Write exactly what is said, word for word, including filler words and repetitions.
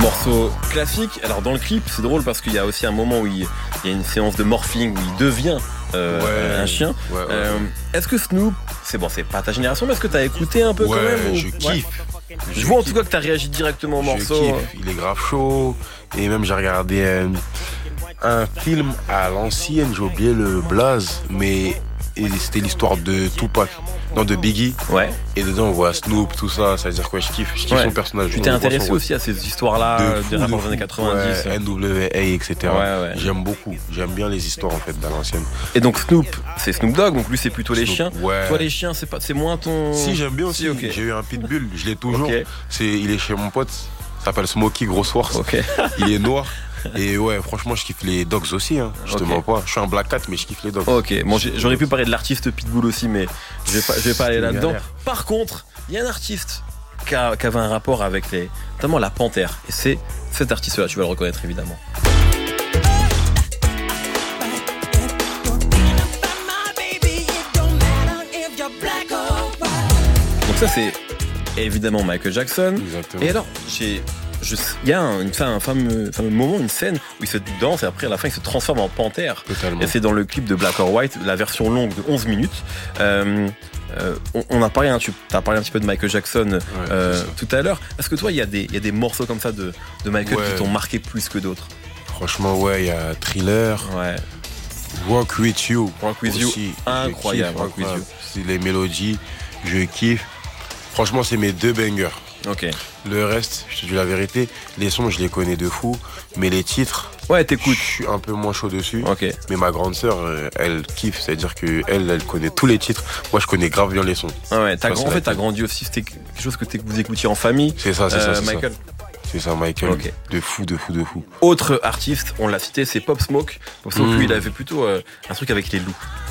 Morceau classique. Alors dans le clip, c'est drôle parce qu'il y a aussi un moment où il, il y a une séance de morphing où il devient euh, ouais, un chien. Ouais, ouais, euh, ouais. Est-ce que Snoop, c'est bon, c'est pas ta génération, mais est-ce que t'as écouté un peu ouais, quand même ou... je kiffe. Ouais. Je, je vois en tout cas que t'as réagi directement au morceau. Je kiffe. Il est grave chaud. Et même j'ai regardé euh, un film à l'ancienne, j'ai oublié le blaze, mais c'était l'histoire de Tupac. Non, de Biggie. Ouais. Et dedans, on voit Snoop, tout ça. Ça veut dire quoi? Je kiffe. Je kiffe ouais. son personnage. Tu t'es intéressé aussi à ces histoires-là, de des rapports des années quatre-vingt-dix. Ouais, N W A, et cetera. Ouais, ouais. J'aime beaucoup. J'aime bien les histoires, en fait, de l'ancienne. Et donc, Snoop, c'est Snoop Dogg. Donc, lui, c'est plutôt Snoop, les chiens. Ouais. Toi, les chiens, c'est pas, c'est moins ton. Si, j'aime bien aussi. Si, okay. J'ai eu un pitbull. Je l'ai toujours. Okay. C'est, il est chez mon pote. Ça s'appelle Smokey, grosse force. Okay. Il est noir. Et ouais, franchement, je kiffe les dogs aussi, hein. Je te mens pas. Je suis un black cat, mais je kiffe les dogs. Ok, bon, j'aurais pu parler de l'artiste Pitbull aussi, mais je vais pas, je vais pas aller là-dedans. Galère. Par contre, il y a un artiste qui, a, qui avait un rapport avec les, notamment la panthère. Et c'est cet artiste-là, tu vas le reconnaître évidemment. Donc ça, c'est évidemment Michael Jackson. Exactement. Et alors, j'ai... il y a un, un fameux, fameux moment, une scène où il se danse et après à la fin il se transforme en panthère. Totalement. Et c'est dans le clip de Black or White, la version longue de onze minutes. Euh, euh, on, on a parlé, hein, tu as parlé un petit peu de Michael Jackson ouais, euh, tout à l'heure. Est-ce que toi il y, y a des morceaux comme ça de, de Michael ouais. qui t'ont marqué plus que d'autres? Franchement ouais, il y a Thriller. Ouais. Rock With You. Rock With You, incroyable. Rock With You. C'est les mélodies, je kiffe. Franchement c'est mes deux bangers. Ok. Le reste, je te dis la vérité, les sons je les connais de fou, mais les titres, ouais, t'écoutes. Je suis un peu moins chaud dessus. Ok. Mais ma grande sœur, elle kiffe, c'est-à-dire que elle, elle connaît tous les titres. Moi, je connais grave bien les sons. Ah ouais. T'as grand, en fait, t'as grandi aussi. C'était quelque chose que vous écoutiez en famille. C'est ça, c'est euh, ça. C'est Michael. Ça. C'est ça, Michael. Okay. De fou, de fou, de fou. Autre artiste, on l'a cité, c'est Pop Smoke. Pop Smoke, mmh. lui, il avait plutôt euh, un truc avec les loups.